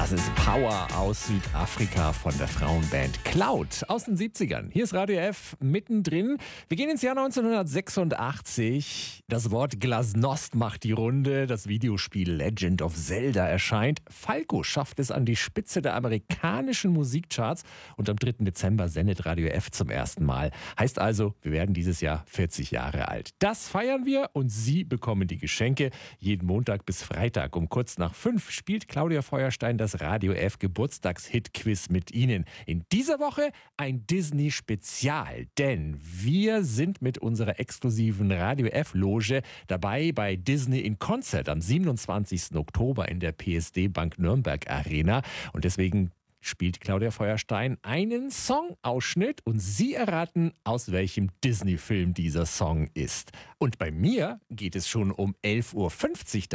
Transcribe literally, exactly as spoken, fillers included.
Das ist Power aus Südafrika von der Frauenband Cloud aus den siebzigern. Hier ist Radio F mittendrin. Wir gehen ins Jahr neunzehnhundertsechsundachtzig. Das Wort Glasnost macht die Runde. Das Videospiel Legend of Zelda erscheint. Falco schafft es an die Spitze der amerikanischen Musikcharts und am dritten Dezember sendet Radio F zum ersten Mal. Heißt also, wir werden dieses Jahr vierzig Jahre alt. Das feiern wir und Sie bekommen die Geschenke. Jeden Montag bis Freitag um kurz nach fünf spielt Claudia Feuerstein das Radio F Geburtstags-Hit-Quiz mit Ihnen. In dieser Woche ein Disney-Spezial, denn wir sind mit unserer exklusiven Radio F-Loge dabei bei Disney in Concert am siebenundzwanzigsten Oktober in der P S D Bank Nürnberg Arena und deswegen spielt Claudia Feuerstein einen Songausschnitt und Sie erraten, aus welchem Disney-Film dieser Song ist. Und bei mir geht es schon um elf Uhr fünfzig